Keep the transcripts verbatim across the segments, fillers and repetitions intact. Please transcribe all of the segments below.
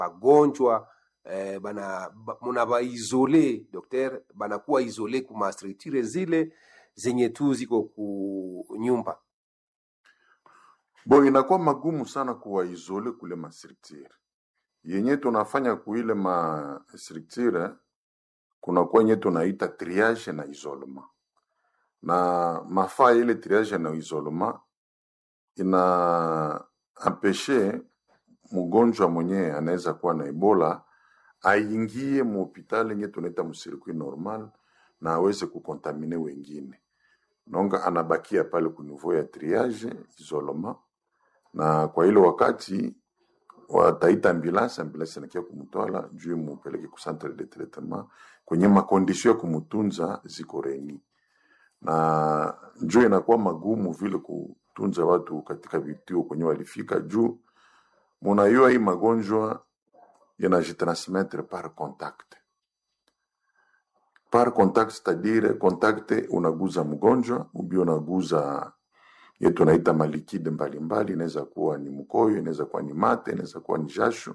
bagonjwa eh, bana ba, muna ba isole docteur banakuwa isole kuma structure zile zenye tu ziko ku nyumba? Bo, inakuwa magumu sana kuwa isole kule ma structure yenye tunafanya kuile ma structure. Kuna kwa yenye tunaita triage na isolement, na mafaa ile triage na isolement ina empeshe mgonjwa mwenye anaweza kuwa na Ebola aingie mu hospitali yenye tunaita msirikwi normal na aweze kukontamine wengine. Nonga anabakia pale ku niveau ya triage isolement, na kwa ile wakati wataita ambulance, ambulance inakia kumutwala juu mupeleke ku centre de traitement kwenye makondisio ya kumutunza ziko reni. Na njoo inakuwa magumu vile kutunza watu katika vituo kwenye walifika juu munayua hii magonjwa yanajitransmettre par contact. Par contact c'est-à-dire contact unaguza mgonjwa, ubi unaguza yetu naita malikide mbalimbali, inaweza kuwa ni mkoyo, inaweza kuwa ni mate, inaweza kuwa ni jasho,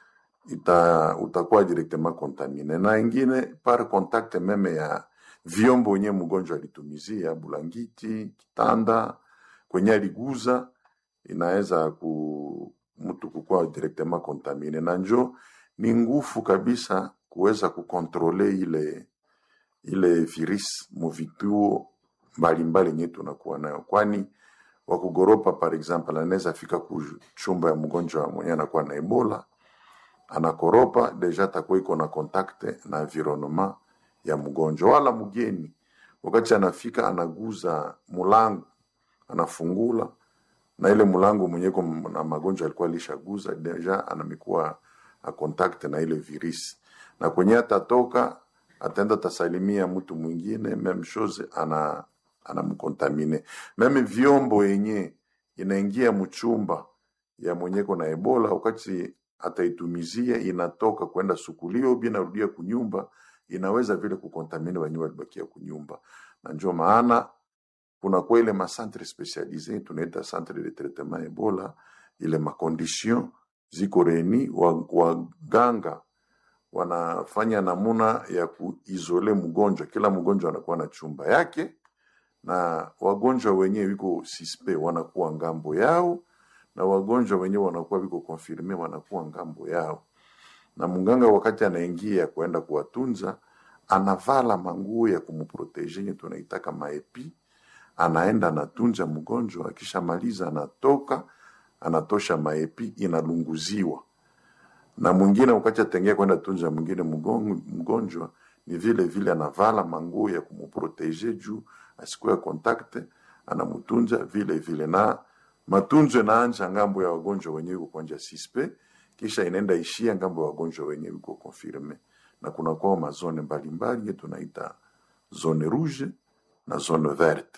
ita utakuwa directement contaminé. Na ingine par contact meme ya vyombo wenye mgonjwa alitumizia, bulangiti, kitanda, kwenye aliguza, inaweza ku mtu kukua directement contaminé. Na njo ni ngufu kabisa kuweza kukontrole ile ile virus mu vituo mbalimbali yenye tunakuwa nayo, kwani wakugoropa par exemple anaweza fika ku chumba ya mgonjwa mwenye anakuwa na Ebola, anakoropa deja takuwa iko na contact na environnement ya mgonjwa. Wala mgeni wakati anafika anaguza mulango, anafungula na ile mulango mwenye na magonjwa alikuwa alishaguza deja anamikuwa a contact na ile virus, na kwenye atatoka atenda tasalimia mtu mwingine même chose ana anamkontamine. Meme vyombo yenye inaingia mchumba ya mwenyeko na Ebola wakati ataitumizia inatoka kwenda sukulio bila rudia kunyumba, inaweza vile kukontamine wanyu walibakia kunyumba. Na njoo maana kuna kwa ile ma centre spécialisé tunaita centre de traitement Ebola, ile ma condition ziko reni, waganga wanafanya namuna ya kuizole mgonjwa. Kila mgonjwa anakuwa na chumba yake, na wagonjwa wenyewe wiko suspect wanakuwa ngambo yao, na wagonjwa wenyewe wanakuwa wiko confirmé wanakuwa ngambo yao. Na munganga wakati anaingia kwenda kuwatunza anavala manguo ya kumprotege tunaitaka maepi, anaenda anatunza mgonjwa, akishamaliza anatoka anatosha maepi inalunguziwa. Na mwingine wakati atengea kwenda tunza mwingine mgonjwa ni vile vile anavala manguo ya kumprotege juu asikuwe contact, anamutunza vile vile. Na matunzo naanza ngambo ya wagonjwa wenyewe kuanja sispe, kisha inaenda ishia ngambo ya wagonjwa wenyewe kwa confirme. Na kuna kwa mazone mbalimbali tunaita zone rouge na zone verte.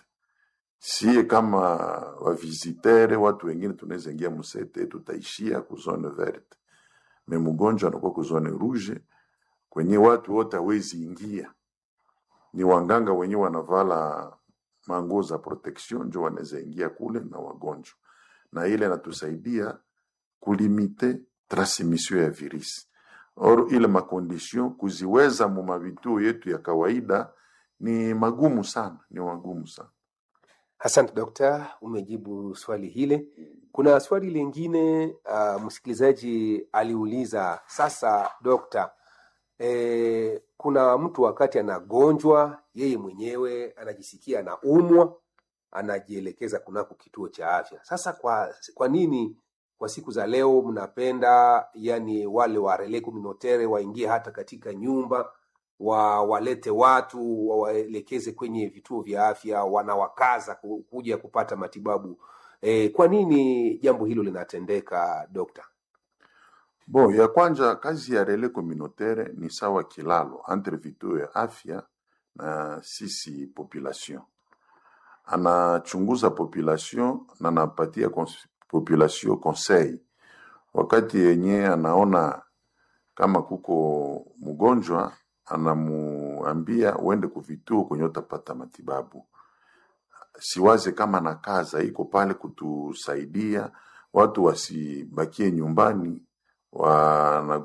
Si kama wa visitere watu wengine tunaweza ingia musete tutaishia ku zone verte, me mgonjwa anakuwa ku zone rouge kwenye watu wote hawezi ingia. Ni wanganga wenyewe wanavala manguo za protection ndio wanaweza ingia kule na wagonjwa, na ile inatusaidia kulimite transmission ya virus. Or ile makondisyon kuziweza mu mavituo yetu ya kawaida ni magumu sana, ni magumu sana. Asante Dokta, umejibu swali hile. Kuna swali lingine uh, msikilizaji aliuliza. Sasa Dokta, e, kuna mtu wakati anagonjwa yeye mwenyewe anajisikia anaumwa, anajielekeza kunako kituo cha afya. Sasa kwa kwa nini kwa siku za leo mnapenda yani wale wa relais communautaire waingie hata katika nyumba, wa walete watu waelekeze kwenye vituo vya afya, wanawakaza kuja kupata matibabu? E, kwa nini jambo hilo linatendeka Dokta? Bo, ya kwanza kazi ya relais communautaire ni sawa kilalo entre vituo ya afya na sisi population. Anachunguza population na anapatia population conseil. Wakati yenye anaona kama kuko mgonjwa anamuambia uende kuvituo kwenye utapata matibabu. Siwaze kama na kaza iko pale kutusaidia watu wasibakie nyumbani wana